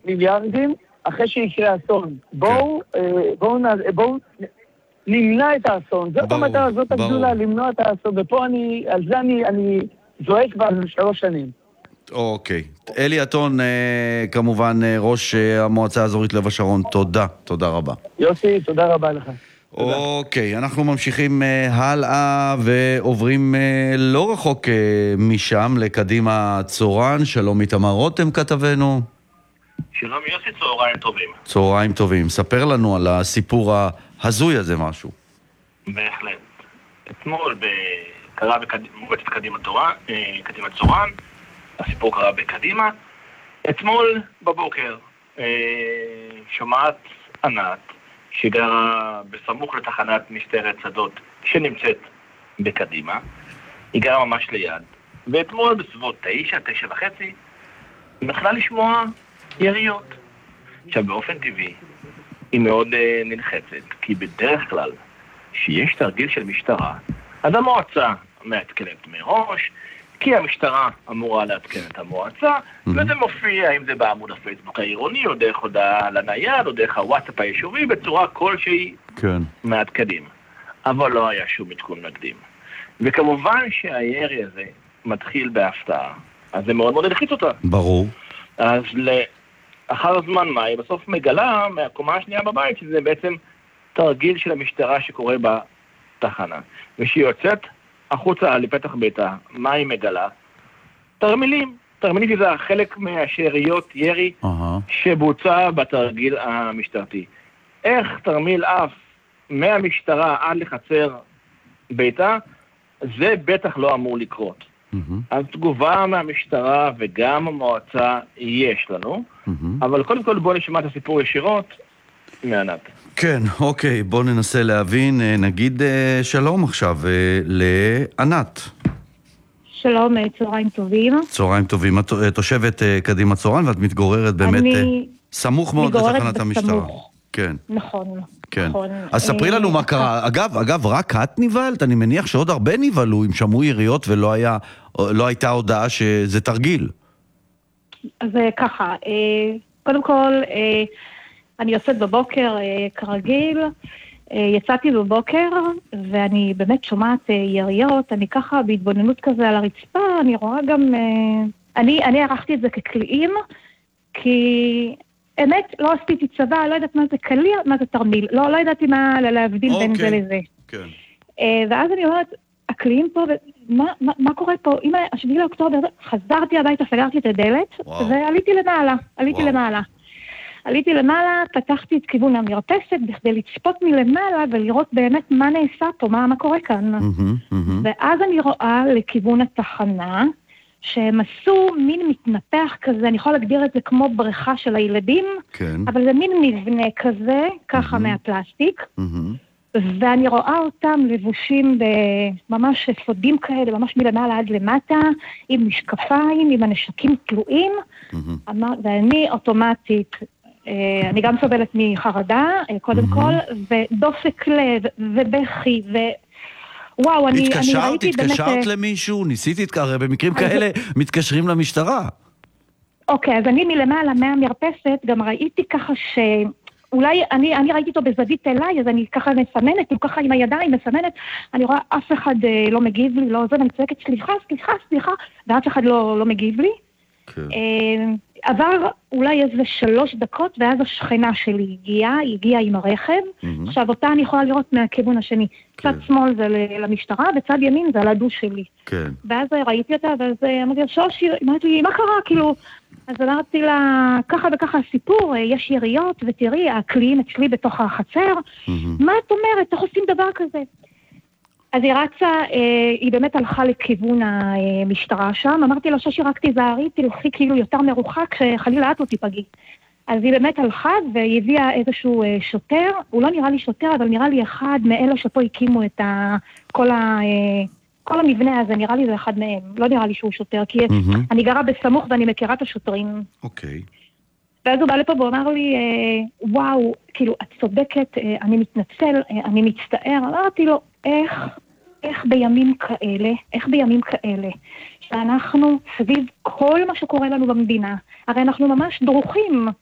מיליארדים אחרי שיקרה אסון. בואו נמנע את האסון. זאת המטרה, זאת הגדולה, למנוע את האסון. ופה על זה אני זועק כבר 3 שנים. אוקיי. אלי עטון, כמובן, ראש המועצה האזורית לב השרון, תודה רבה. יוסי, תודה רבה לך. אוקיי, אנחנו ממשיכים הלאה ועוברים לא רחוק משם לקדימה צורן. שלום איתמר רותם כתבנו. שלום יוסי, צהריים טובים. צהריים טובים. ספר לנו על הסיפור ההזוי הזה משהו. בהחלט. אתמול קרה במועצת קדימה צורן, הסיפור קרה בקדימה. אתמול בבוקר שומעת ענת שגרה בסמוך לתחנת משטרת שדות שנמצאת בקדימה. היא גרה ממש ליד. ואתמול בסביבות 9:30 היא מתחילה לשמוע יריות. עכשיו באופן טבעי היא מאוד נלחצת, כי בדרך כלל שיש תרגיל של משטרה, אז המועצה מעדכנת מראש, כי המשטרה אמורה לעדכן את המועצה, וזה מופיע, אם זה בעמוד הפייסבוק העירוני, או דרך הודעה לנייד, או דרך הוואטסאפ היישובי, בצורה כלשהי מעדכנים. אבל לא היה שום עדכון מקדים. וכמובן שהירי הזה מתחיל בהפתעה, אז זה מאוד מאוד הלחיץ אותה. ברור. אז אחר הזמן מה, היא בסוף מגלה מהקומה השנייה בבית, שזה בעצם תרגיל של המשטרה שקורה בתחנה. ושהיא יוצאת החוצה לפתח ביתה, מה היא מגלה? תרמילים. תרמילים זה חלק מהשאריות ירי שבוצע בתרגיל המשטרתי. איך תרמיל אף מהמשטרה עד לחצר ביתה, זה בטח לא אמור לקרות. אז תגובה מהמשטרה וגם המועצה יש לנו, אבל קודם כל בואו נשמע את הסיפור ישירות מענת. כן, אוקיי, בואו ננסה להבין, נגיד שלום עכשיו לענת. שלום, צהריים טובים. צהריים טובים, את תושבת קדימה צורן ואת מתגוררת באמת סמוך מאוד לתחנת המשטרה. כן. נכון. כן. אז ספרי לנו מה קרה. אגב, רק את נבהלת? אני מניח שעוד הרבה נבהלו אם שמעו יריות ולא הייתה הודעה שזה תרגיל. אז ככה, קודם כל, אני יוצאת בבוקר כרגיל, יצאתי בבוקר ואני באמת שומעת יריות, אני ככה בהתבוננות כזה על הרצפה, אני רואה גם, אני ערכתי את זה כקליעים, כי אמת לא עשיתי צבא, לא יודעת מה זה קליע, מה זה תרמיל, לא ידעתי מה להבדיל בין זה לזה. כן. ואז אני אומרת, הקליעים פה, מה קורה פה? אם 7 לאוקטובר, חזרתי הביתה, סגרתי את הדלת, ועליתי למעלה. עליתי למעלה, פתחתי את כיוון המרפסת, בכדי לצפות מלמעלה ולראות באמת מה נעשה פה, מה קורה כאן. ואז אני רואה לכיוון התחנה, שהם עשו מין מתנפח כזה, אני יכולה להגדיר את זה כמו בריכה של הילדים, אבל זה מין מבנה כזה, ככה מהפלסטיק, ואני רואה אותם לבושים בממש אפודים כאלה, ממש מלמעלה עד למטה, עם משקפיים, עם הנשקים תלויים, ואני אוטומטית, אני גם סובלת מחרדה, קודם כל, ודופק לב, ובכי, וואו, אני ראיתי באמת... התקשרת למישהו? ניסית, הרי במקרים כאלה מתקשרים למשטרה. אוקיי, אז אני מלמעלה מהמרפסת, גם ראיתי ככה אולי אני ראיתי אותו בזווית אליי, אז אני ככה מסמנת, ככה עם הידיים מסמנת, אני רואה אף אחד לא מגיב לי, לא זה, ואני צועקת סליחה, ואף אחד לא מגיב לי. עבר אולי איזה 3 דקות, ואז השכנה שלי הגיעה עם הרכב, עכשיו אותה אני יכולה לראות מהכיוון השני, צד שמאל זה למשטרה, וצד ימין זה על הדוש שלי. ואז ראיתי אותה, ואז אמרתי לה, שושי, אמרתי לי, מה קרה? כאילו, אז אמרתי לה, ככה וככה הסיפור, יש יריות, ותראי, הקליעים אצלי בתוך החצר, מה את אומרת? איך עושים דבר כזה? אז היא רצה, היא באמת הלכה לכיוון המשטרה שם, אמרתי לה, שושי, רק תיזהרי, תלכי כאילו יותר מרוחק, שחלילה את לא תיפגעי. אז היא באמת הלכה, והיא הביאה איזשהו שוטר, הוא לא נראה לי שוטר, אבל נראה לי אחד מאלה שפה הקימו את כל המבנה הזה, נראה לי זה אחד מהם, לא נראה לי שהוא שוטר, כי אני גרה בסמוך ואני מכירה את השוטרים. אוקיי. ואז הוא בא לפה והוא אמר לי, וואו, כאילו, את צודקת, אני מתנצל, אני מצטער. אמרתי לו, איך בימים כאלה, שאנחנו סביב כל מה שקורה לנו במדינה, הרי אנחנו ממש דרוכים,